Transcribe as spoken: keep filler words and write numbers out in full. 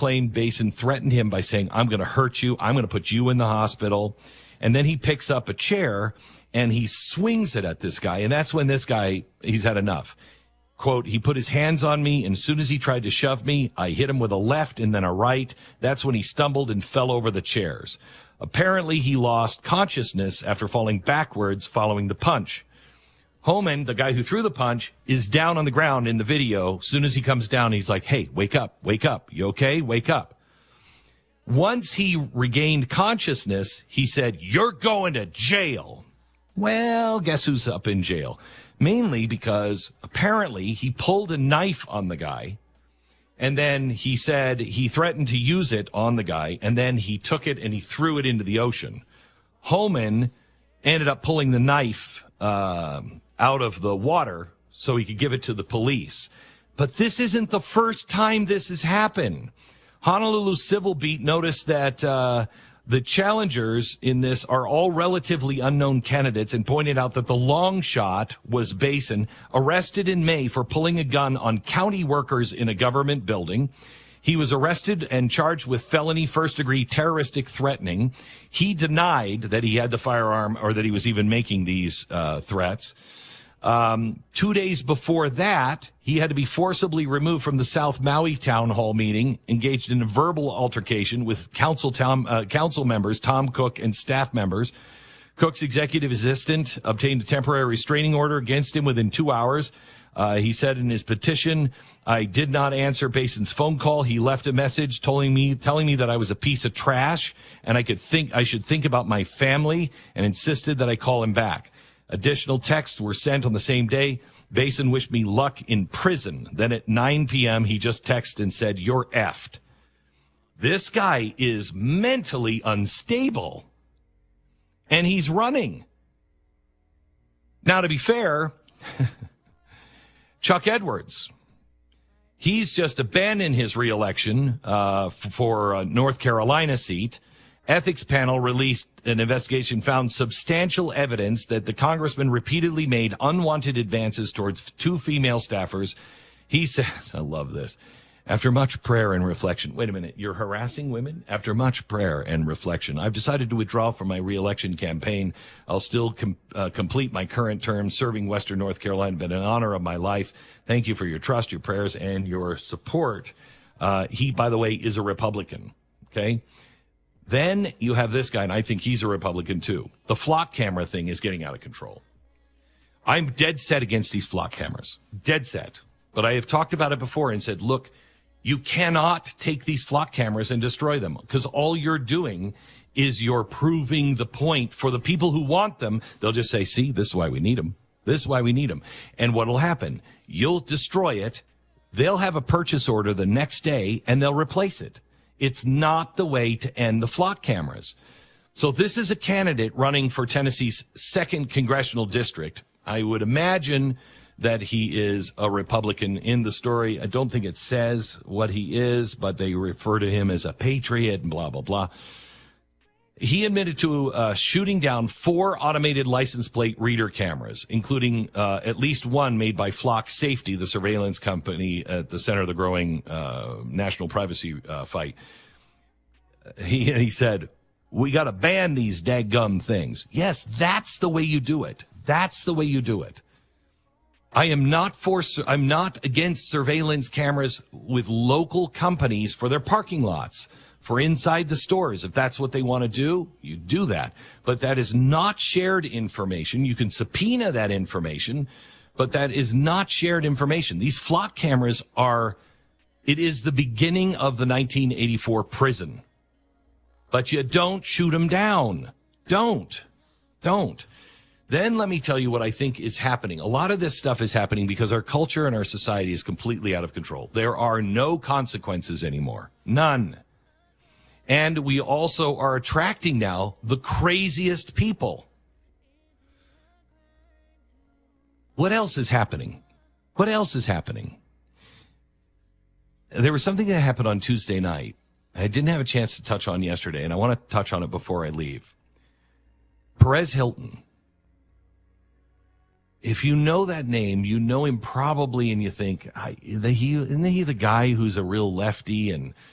claimed Basin threatened him by saying, I'm going to hurt you. I'm going to put you in the hospital. And then he picks up a chair and he swings it at this guy. And that's when this guy, he's had enough. Quote, he put his hands on me, and as soon as he tried to shove me, I hit him with a left and then a right. That's when he stumbled and fell over the chairs. Apparently, he lost consciousness after falling backwards following the punch. Homan, the guy who threw the punch, is down on the ground in the video. As soon as he comes down, he's like, hey, wake up, wake up. You okay? Wake up. Once he regained consciousness, he said, you're going to jail. Well, guess who's up in jail? Mainly because apparently he pulled a knife on the guy, and then he said he threatened to use it on the guy, and then he took it and he threw it into the ocean. Homan ended up pulling the knife uh, out of the water so he could give it to the police. But this isn't the first time this has happened. Honolulu Civil Beat noticed that uh, the challengers in this are all relatively unknown candidates and pointed out that the long shot was Basin, arrested in May for pulling a gun on county workers in a government building. He was arrested and charged with felony first-degree terroristic threatening. He denied that he had the firearm or that he was even making these uh, threats. Um, two days before that, he had to be forcibly removed from the South Maui town hall meeting, engaged in a verbal altercation with council, Tom, uh, council members, Tom Cook, and staff members. Cook's executive assistant obtained a temporary restraining order against him within two hours. Uh, he said in his petition, I did not answer Basin's phone call. He left a message telling me, telling me that I was a piece of trash and I could think, I should think about my family, and insisted that I call him back. Additional texts were sent on the same day. Basin wished me luck in prison. Then at nine p.m., he just texted and said, you're effed. This guy is mentally unstable, and he's running. Now, to be fair, Chuck Edwards, he's just abandoned his reelection uh, for a North Carolina seat. Ethics panel released an investigation, found substantial evidence that the congressman repeatedly made unwanted advances towards two female staffers. He says, I love this, after much prayer and reflection. Wait a minute, you're harassing women? After much prayer and reflection, I've decided to withdraw from my reelection campaign. I'll still com- uh, complete my current term serving Western North Carolina, but an honor of my life. Thank you for your trust, your prayers, and your support. Uh, he, by the way, is a Republican, okay? Then you have this guy, and I think he's a Republican too. The flock camera thing is getting out of control. I'm dead set against these flock cameras. Dead set. But I have talked about it before and said, look, you cannot take these flock cameras and destroy them, because all you're doing is you're proving the point for the people who want them. They'll just say, see, this is why we need them. This is why we need them. And what will happen? You'll destroy it. They'll have a purchase order the next day, and they'll replace it. It's not the way to end the flock cameras. So this is a candidate running for Tennessee's second congressional district. I would imagine that he is a Republican in the story. I don't think it says what he is, but they refer to him as a patriot and blah, blah, blah. He admitted to uh, shooting down four automated license plate reader cameras, including uh, at least one made by Flock Safety, the surveillance company at the center of the growing uh, national privacy uh, fight. He, he said, we got to ban these daggum things. Yes, that's the way you do it. That's the way you do it. I am not for, I'm not against surveillance cameras with local companies for their parking lots, for inside the stores. If that's what they want to do, you do that. But that is not shared information. You can subpoena that information, but that is not shared information. These flock cameras are, it is the beginning of the nineteen eighty-four prison. But you don't shoot them down. Don't. Don't. Then let me tell you what I think is happening. A lot of this stuff is happening because our culture and our society is completely out of control. There are no consequences anymore. None. And we also are attracting now the craziest people. What else is happening? What else is happening? There was something that happened on Tuesday night I didn't have a chance to touch on yesterday, and I want to touch on it before I leave. Perez Hilton. If you know that name, you know him probably, and you think, I, he, isn't he the guy who's a real lefty and